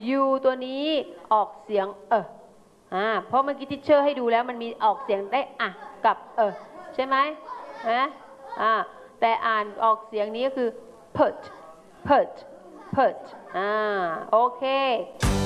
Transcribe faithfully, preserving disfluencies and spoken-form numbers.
ยูตัวนี้ออกเสียงเอออ่าเพราะเมื่อกี้ทิชเชอร์ให้ดูแล้วมันมีออกเสียงได้อ่ะกับเออใช่ไหมฮะอ่าแต่อ่านออกเสียงนี้ก็คือ put put put อ่าโอเค